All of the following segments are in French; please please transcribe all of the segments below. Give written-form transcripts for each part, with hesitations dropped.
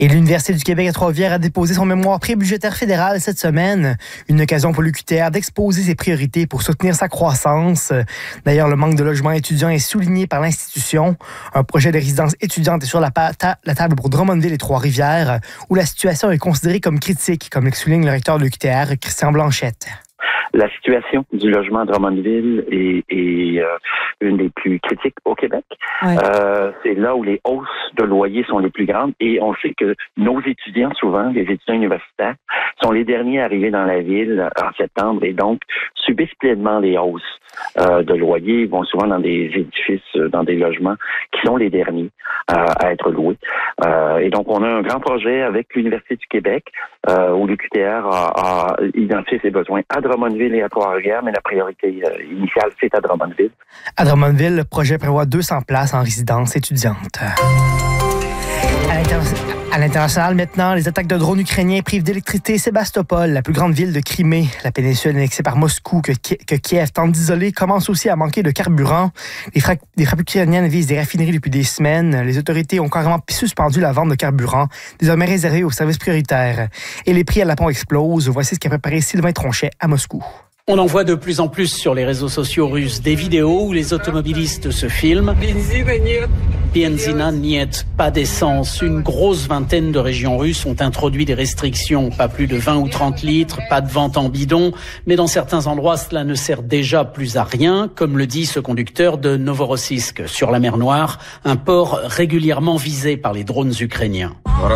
Et l'Université du Québec à Trois-Rivières a déposé son mémoire prébudgétaire fédéral cette semaine. Une occasion pour l'UQTR d'exposer ses priorités pour soutenir sa croissance. D'ailleurs, le manque de logements étudiants est souligné par l'institution. Un projet de résidence étudiante est sur la table pour Drummondville et Trois-Rivières, où la situation est considérée comme critique, comme le souligne le recteur de l'UQTR, Christian Blanchette. La situation du logement à Drummondville est une des plus critiques au Québec. Ouais. C'est là où les hausses de loyers sont les plus grandes et on sait que nos étudiants, souvent, les étudiants universitaires, sont les derniers arrivés dans la ville en septembre et donc subissent pleinement les hausses de loyers. Ils vont souvent dans des édifices, dans des logements qui sont les derniers à être loués. Et donc, on a un grand projet avec l'Université du Québec où l'UQTR a identifié ses besoins à Drummondville et à Trois-Rivières, mais la priorité initiale, c'est à Drummondville. À Drummondville, le projet prévoit 200 places en résidence étudiante. À l'international, maintenant, les attaques de drones ukrainiens privent d'électricité Sébastopol, la plus grande ville de Crimée. La péninsule annexée par Moscou, que Kiev tente d'isoler, commence aussi à manquer de carburant. Les frappes ukrainiennes visent des raffineries depuis des semaines. Les autorités ont carrément suspendu la vente de carburant, désormais réservée aux services prioritaires. Et les prix à la pompe explosent. Voici ce qu'a préparé Sylvain Tronchet à Moscou. On en voit de plus en plus sur les réseaux sociaux russes des vidéos où les automobilistes se filment. Benzina niet, pas d'essence. Une grosse vingtaine de régions russes ont introduit des restrictions. Pas plus de 20 ou 30 litres, pas de vente en bidon. Mais dans certains endroits, cela ne sert déjà plus à rien, comme le dit ce conducteur de Novorossiysk, sur la mer Noire, un port régulièrement visé par les drones ukrainiens.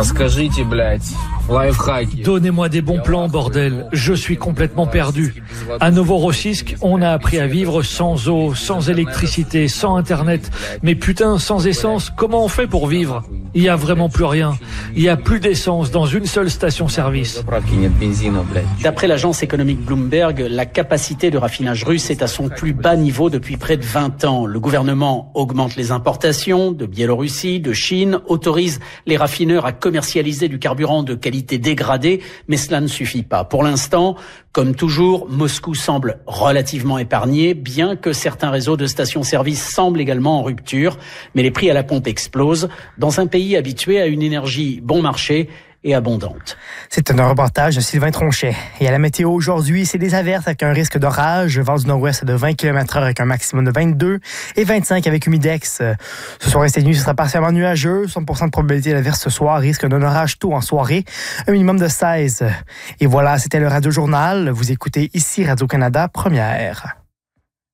Donnez-moi des bons plans, bordel. Je suis complètement perdu. À Novorossiysk, on a appris à vivre sans eau, sans électricité, sans Internet. Mais putain, sans essence, comment on fait pour vivre ? Il n'y a vraiment plus rien. Il n'y a plus d'essence dans une seule station-service. D'après l'agence économique Bloomberg, la capacité de raffinage russe est à son plus bas niveau depuis près de 20 ans. Le gouvernement augmente les importations de Biélorussie, de Chine, autorise les raffineurs à commercialiser du carburant de qualité dégradée, mais cela ne suffit pas. Pour l'instant, comme toujours, Moscou semble relativement épargné, bien que certains réseaux de stations-service semblent également en rupture. Mais les prix à la pompe explosent dans un pays habitué à une énergie bon marché et abondante. C'est un reportage de Sylvain Tronchet. Et à la météo aujourd'hui, c'est des averses avec un risque d'orage, vent du nord-ouest de 20 km/h avec un maximum de 22 et 25 avec humidex. Ce soir et cette nuit, ce sera partiellement nuageux, 100% de probabilité d'averse ce soir, risque d'un orage tôt en soirée, un minimum de 16. Et voilà, c'était le Radio Journal. Vous écoutez ici Radio-Canada Première.